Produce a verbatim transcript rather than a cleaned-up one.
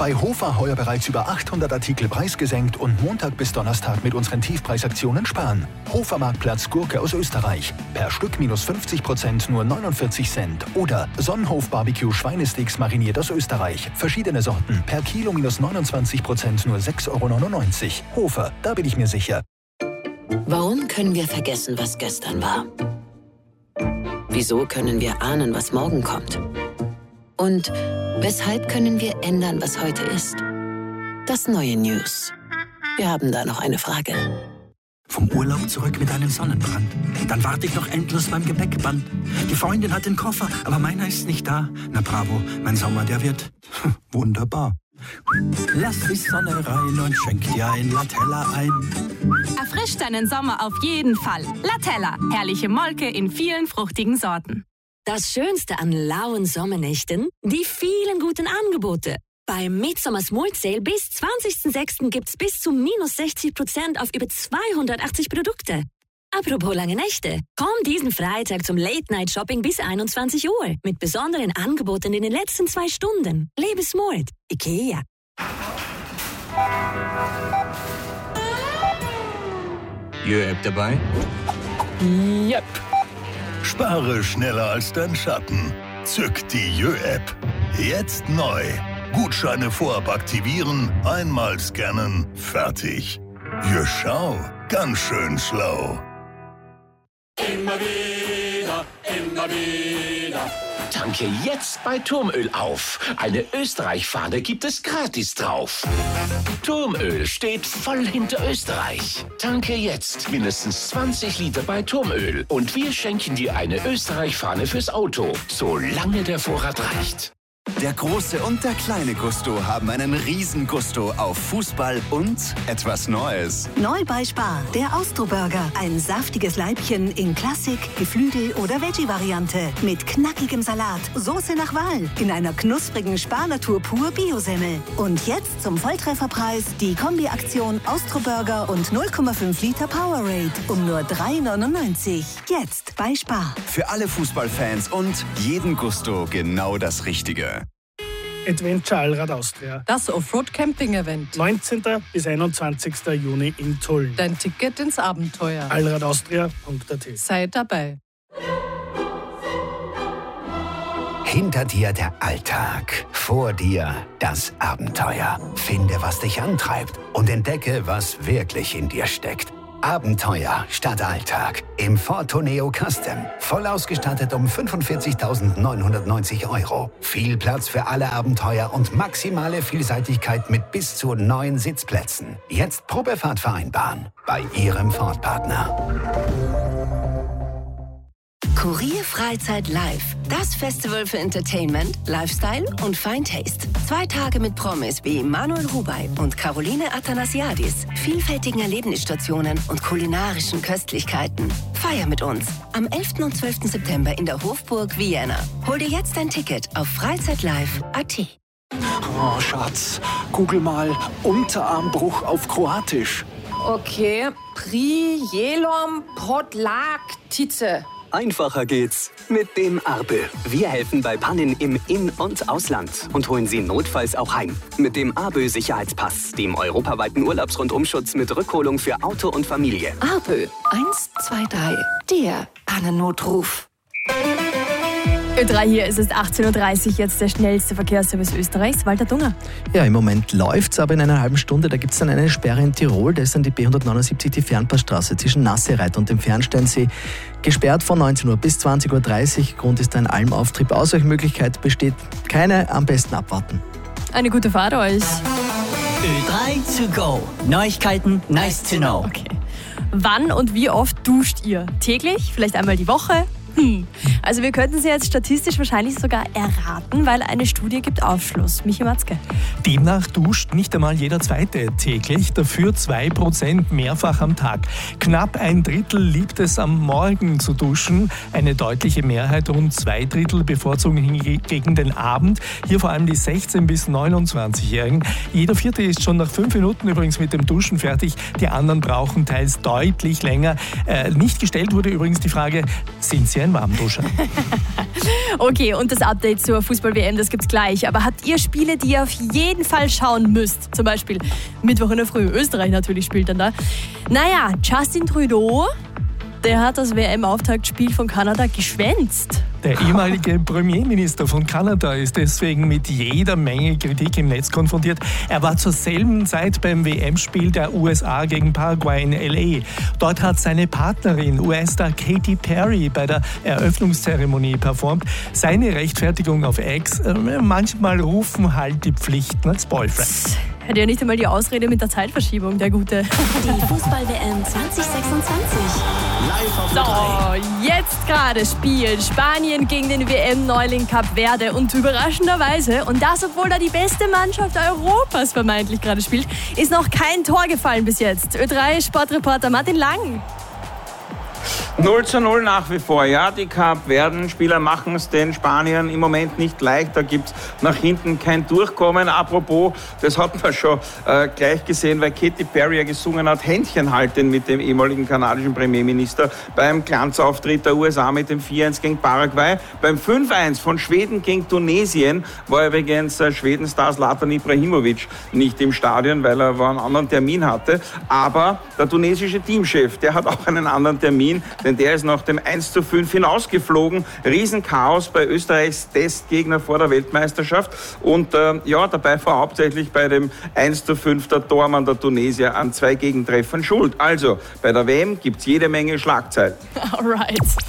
Bei Hofer heuer bereits über achthundert Artikel preisgesenkt und Montag bis Donnerstag mit unseren Tiefpreisaktionen sparen. Hofer Marktplatz Gurke aus Österreich. Per Stück minus fünfzig Prozent nur neunundvierzig Cent. Oder Sonnenhof Barbecue Schweinesticks mariniert aus Österreich. Verschiedene Sorten. Per Kilo minus neunundzwanzig Prozent nur sechs Euro neunundneunzig. Hofer, da bin ich mir sicher. Warum können wir vergessen, was gestern war? Wieso können wir ahnen, was morgen kommt? Und weshalb können wir ändern, was heute ist? Das neue News. Wir haben da noch eine Frage. Vom Urlaub zurück mit einem Sonnenbrand. Dann warte ich noch endlos beim Gepäckband. Die Freundin hat den Koffer, aber meiner ist nicht da. Na bravo, mein Sommer, der wird wunderbar. Lass die Sonne rein und schenk dir ein Latella ein. Erfrischt deinen Sommer auf jeden Fall. Latella, herrliche Molke in vielen fruchtigen Sorten. Das Schönste an lauen Sommernächten? Die vielen guten Angebote. Beim Midsommar Smult Sale bis zwanzigsten sechsten gibt's bis zu minus sechzig Prozent auf über zweihundertachtzig Produkte. Apropos lange Nächte. Komm diesen Freitag zum Late-Night-Shopping bis einundzwanzig Uhr. Mit besonderen Angeboten in den letzten zwei Stunden. Lebe Smult. IKEA. Jö-App dabei? Yep. Spare schneller als dein Schatten. Zück die Jö-App. Jetzt neu. Gutscheine vorab aktivieren, einmal scannen, fertig. Jö, schau, ganz schön schlau. Immer wieder, immer wieder. Tanke jetzt bei Turmöl auf. Eine Österreich-Fahne gibt es gratis drauf. Turmöl steht voll hinter Österreich. Tanke jetzt mindestens zwanzig Liter bei Turmöl und wir schenken dir eine Österreich-Fahne fürs Auto, solange der Vorrat reicht. Der große und der kleine Gusto haben einen riesen Gusto auf Fußball und etwas Neues. Neu bei Spar, der Austro-Burger. Ein saftiges Leibchen in Klassik, Geflügel- oder Veggie-Variante. Mit knackigem Salat, Soße nach Wahl, in einer knusprigen Spar-Natur pur Biosemmel. Und jetzt zum Volltrefferpreis die Kombi-Aktion Austro-Burger und null Komma fünf Liter Powerade um nur drei neunundneunzig. Jetzt bei Spar. Für alle Fußballfans und jeden Gusto genau das Richtige. Adventure Allrad Austria. Das Offroad-Camping-Event. neunzehnten bis einundzwanzigsten Juni in Tulln. Dein Ticket ins Abenteuer. allradaustria punkt a t. Sei dabei. Hinter dir der Alltag, vor dir das Abenteuer. Finde, was dich antreibt und entdecke, was wirklich in dir steckt. Abenteuer statt Alltag im Ford Tourneo Custom. Voll ausgestattet um fünfundvierzigtausendneunhundertneunzig Euro. Viel Platz für alle Abenteuer und maximale Vielseitigkeit mit bis zu neun Sitzplätzen. Jetzt Probefahrt vereinbaren bei Ihrem Ford-Partner. Kurier Freizeit Live. Das Festival für Entertainment, Lifestyle und Fine Taste. Zwei Tage mit Promis wie Manuel Rubey und Caroline Athanasiadis. Vielfältigen Erlebnisstationen und kulinarischen Köstlichkeiten. Feier mit uns am elften und zwölften September in der Hofburg Vienna. Hol dir jetzt ein Ticket auf freizeitlive punkt a t. Oh, Schatz, google mal Unterarmbruch auf Kroatisch. Okay, Prijelom Podlaktice. Einfacher geht's mit dem Arbe. Wir helfen bei Pannen im In- und Ausland und holen Sie notfalls auch heim. Mit dem Arbe-Sicherheitspass, dem europaweiten Urlaubsrundumschutz mit Rückholung für Auto und Familie. Arbe eins zwei drei, der Pannennotruf. Ö drei hier, es ist achtzehn Uhr dreißig, jetzt der schnellste Verkehrsservice Österreichs, Walter Dunger. Ja, im Moment läuft's, aber in einer halben Stunde, da gibt's dann eine Sperre in Tirol, da ist dann die B hundertneunundsiebzig, die Fernpassstraße zwischen Nassereit und dem Fernsteinsee gesperrt von neunzehn Uhr bis zwanzig Uhr dreißig. Grund ist ein Almauftrieb. Ausweichmöglichkeit besteht keine, am besten abwarten. Eine gute Fahrt euch. Ö drei to go. Neuigkeiten, nice to know. Okay. Wann und wie oft duscht ihr? Täglich? Vielleicht einmal die Woche? Hm. Also wir könnten sie jetzt statistisch wahrscheinlich sogar erraten, weil eine Studie gibt Aufschluss. Michi Matzke. Demnach duscht nicht einmal jeder Zweite täglich, dafür zwei Prozent mehrfach am Tag. Knapp ein Drittel liebt es am Morgen zu duschen. Eine deutliche Mehrheit, rund zwei Drittel, bevorzugen hingegen den Abend. Hier vor allem die sechzehn- bis neunundzwanzigjährigen. Jeder Vierte ist schon nach fünf Minuten übrigens mit dem Duschen fertig. Die anderen brauchen teils deutlich länger. Äh, nicht gestellt wurde übrigens die Frage, sind Sie wie ein Warmduscher. Okay, und das Update zur Fußball-W M, das gibt's gleich. Aber habt ihr Spiele, die ihr auf jeden Fall schauen müsst? Zum Beispiel Mittwoch in der Früh. Österreich natürlich spielt dann da. Naja, Justin Trudeau, der hat das W M-Auftaktspiel von Kanada geschwänzt. Der ehemalige Premierminister von Kanada ist deswegen mit jeder Menge Kritik im Netz konfrontiert. Er war zur selben Zeit beim W M-Spiel der U S A gegen Paraguay in L A. Dort hat seine Partnerin, U S-Star Katy Perry, bei der Eröffnungszeremonie performt. Seine Rechtfertigung auf X, äh, manchmal rufen halt die Pflichten als Boyfriend. Hat ja nicht einmal die Ausrede mit der Zeitverschiebung, der Gute. Die Fußball-W M zwanzig sechsundzwanzig. Live auf So, jetzt gerade spielt Spanien gegen den W M-Neuling Kap Verde und überraschenderweise, und das obwohl da die beste Mannschaft Europas vermeintlich gerade spielt, ist noch kein Tor gefallen bis jetzt. Ö drei Sportreporter Martin Lang. null zu null nach wie vor. Ja, die Kap-Verden-Spieler machen es den Spaniern im Moment nicht leicht. Da gibt es nach hinten kein Durchkommen. Apropos, das hat man schon äh, gleich gesehen, weil Katy Perry ja gesungen hat, Händchen halten mit dem ehemaligen kanadischen Premierminister beim Glanzauftritt der U S A mit dem vier eins gegen Paraguay. Beim fünf eins von Schweden gegen Tunesien war übrigens äh, Schwedenstar Zlatan Ibrahimovic nicht im Stadion, weil er einen anderen Termin hatte. Aber der tunesische Teamchef, der hat auch einen anderen Termin, denn der ist nach dem eins zu fünf hinausgeflogen. Riesenchaos bei Österreichs Testgegner vor der Weltmeisterschaft. Und äh, ja, dabei war hauptsächlich bei dem eins zu fünf der Tormann der Tunesier an zwei Gegentreffern schuld. Also, bei der W M gibt es jede Menge Schlagzeilen. Alright.